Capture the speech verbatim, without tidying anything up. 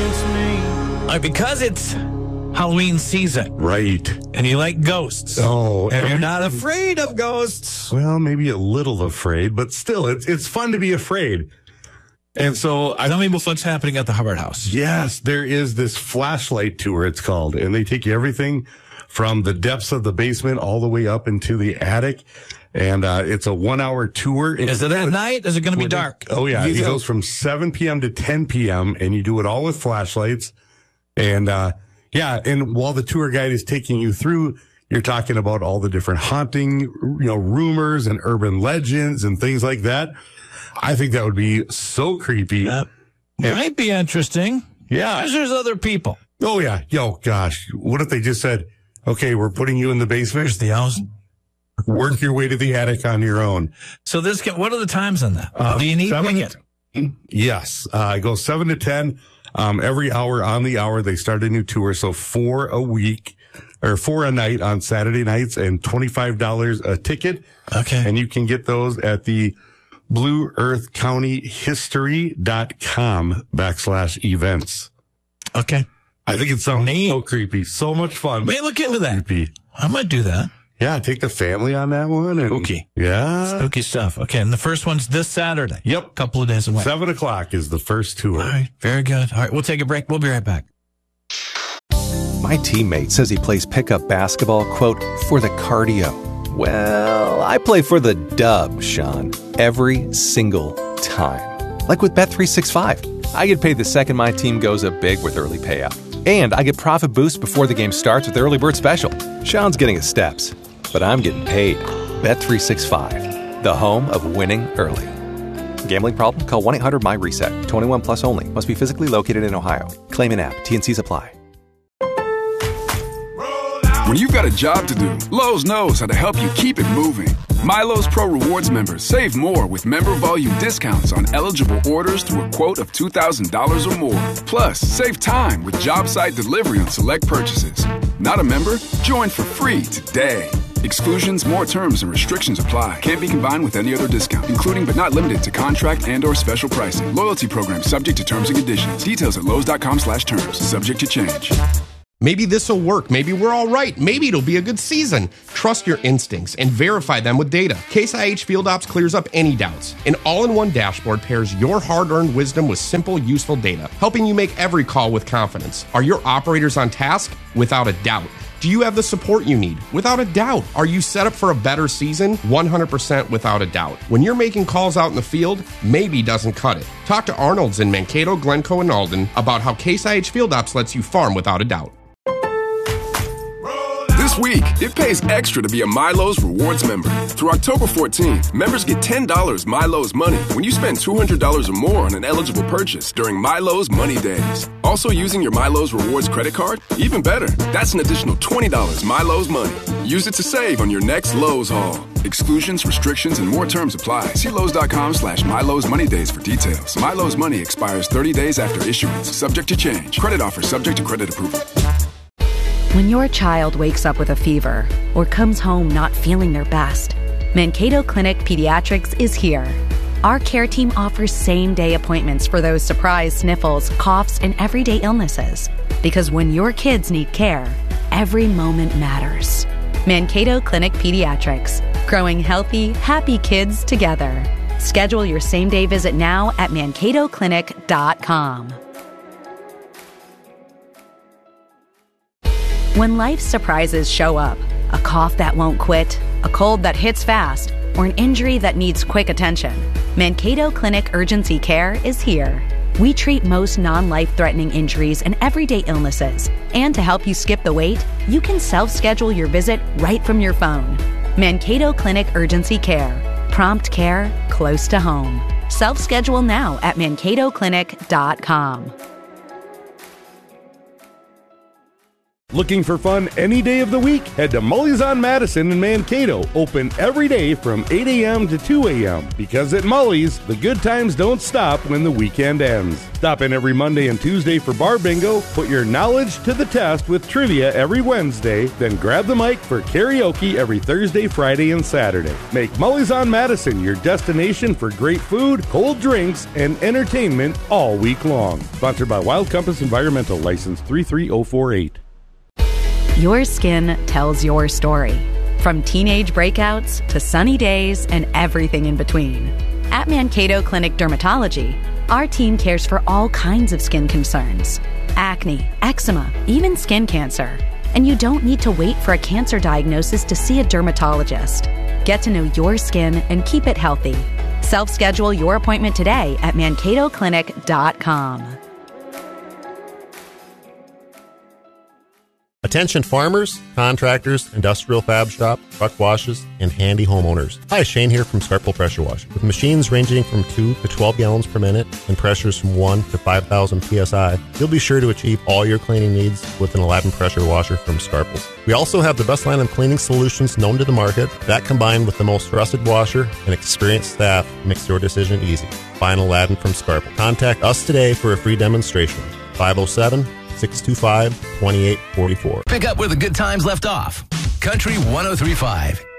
haunts me. Uh, because it's Halloween season. Right. And you like ghosts. Oh. And you're not afraid of ghosts. Well, maybe a little afraid, but still, it's it's fun to be afraid. And so I Tell me what's happening at the Hubbard House. Yes, there is this flashlight tour, it's called, and they take you everything from the depths of the basement all the way up into the attic. And uh, it's a one-hour tour. Is it at night? Is it going to be dark? Oh, yeah. You It go- goes from seven p.m. to ten p.m., and you do it all with flashlights. And, uh, yeah, and while the tour guide is taking you through, you're talking about all the different haunting, you know, rumors and urban legends and things like that. I think that would be so creepy. That might be interesting. Yeah. Because there's other people. Oh, yeah. Yo, gosh. What if they just said, okay, we're putting you in the basement. There's the house. Work your way to the attic on your own. So this can, what are the times on that? Uh, Do you need seven- ticket? Yes. Uh, I go seven to ten. Um, every hour on the hour, they start a new tour. So four a week or four a night on Saturday nights and twenty-five dollars a ticket. Okay. And you can get those at the Blue Earth County History dot com backslash events. Okay. I think it sounds Neat. so creepy. So much fun. Wait, look into that. Creepy. I might do that. Yeah. Take the family on that one. And, Spooky. Yeah. Spooky stuff. Okay. And the first one's this Saturday. Yep. Couple of days away. Seven o'clock is the first tour. All right. Very good. All right. We'll take a break. We'll be right back. My teammate says he plays pickup basketball, quote, for the cardio. Well, I play for the dub, Sean, every single time. Like with Bet three sixty-five. I get paid the second my team goes up big with early payout. And I get profit boost before the game starts with Early Bird Special. Sean's getting his steps, but I'm getting paid. Bet three sixty-five, the home of winning early. Gambling problem? Call one eight hundred M Y reset. twenty-one plus only. Must be physically located in Ohio. Claim in app. T N Cs apply. When you've got a job to do, Lowe's knows how to help you keep it moving. MyLowe's Pro Rewards members save more with member volume discounts on eligible orders through a quote of two thousand dollars or more. Plus, save time with job site delivery on select purchases. Not a member? Join for free today. Exclusions, more terms, and restrictions apply. Can't be combined with any other discount, including but not limited to contract and or special pricing. Loyalty program subject to terms and conditions. Details at Lowe's.com slash terms. Subject to change. Maybe this will work. Maybe we're all right. Maybe it'll be a good season. Trust your instincts and verify them with data. Case I H Field Ops clears up any doubts. An all-in-one dashboard pairs your hard-earned wisdom with simple, useful data, helping you make every call with confidence. Are your operators on task? Without a doubt. Do you have the support you need? Without a doubt. Are you set up for a better season? one hundred percent without a doubt. When you're making calls out in the field, maybe doesn't cut it. Talk to Arnold's in Mankato, Glencoe, and Alden about how Case I H Field Ops lets you farm without a doubt. This week, it pays extra to be a MyLowe's Rewards member. Through October fourteenth, members get ten dollars MyLowe's money when you spend two hundred dollars or more on an eligible purchase during MyLowe's Money Days. Also using your MyLowe's Rewards credit card? Even better, that's an additional twenty dollars MyLowe's money. Use it to save on your next Lowe's haul. Exclusions, restrictions, and more terms apply. See Lowe's.com slash MyLowe's Money Days for details. MyLowe's money expires thirty days after issuance. Subject to change. Credit offer subject to credit approval. When your child wakes up with a fever or comes home not feeling their best, Mankato Clinic Pediatrics is here. Our care team offers same-day appointments for those surprise sniffles, coughs, and everyday illnesses. Because when your kids need care, every moment matters. Mankato Clinic Pediatrics, growing healthy, happy kids together. Schedule your same-day visit now at mankato clinic dot com. When life's surprises show up, a cough that won't quit, a cold that hits fast, or an injury that needs quick attention, Mankato Clinic Urgency Care is here. We treat most non-life-threatening injuries and everyday illnesses. And to help you skip the wait, you can self-schedule your visit right from your phone. Mankato Clinic Urgency Care. Prompt care close to home. Self-schedule now at mankato clinic dot com. Looking for fun any day of the week? Head to Mully's on Madison in Mankato. Open every day from eight a.m. to two a.m. Because at Mully's, the good times don't stop when the weekend ends. Stop in every Monday and Tuesday for bar bingo. Put your knowledge to the test with trivia every Wednesday. Then grab the mic for karaoke every Thursday, Friday, and Saturday. Make Mully's on Madison your destination for great food, cold drinks, and entertainment all week long. Sponsored by Wild Compass Environmental, license three three zero four eight. Your skin tells your story. From teenage breakouts to sunny days and everything in between. At Mankato Clinic Dermatology, our team cares for all kinds of skin concerns. Acne, eczema, even skin cancer. And you don't need to wait for a cancer diagnosis to see a dermatologist. Get to know your skin and keep it healthy. Self-schedule your appointment today at mankato clinic dot com. Attention farmers, contractors, industrial fab shop, truck washes, and handy homeowners. Hi, Shane here from Scarpel Pressure Wash. With machines ranging from two to twelve gallons per minute and pressures from one to five thousand P S I, you'll be sure to achieve all your cleaning needs with an Aladdin pressure washer from Scarpel. We also have the best line of cleaning solutions known to the market. That combined with the most trusted washer and experienced staff makes your decision easy. Buy an Aladdin from Scarpel. Contact us today for a free demonstration. five oh seven, six two five, two eight four four. Pick up where the good times left off. Country one oh three point five.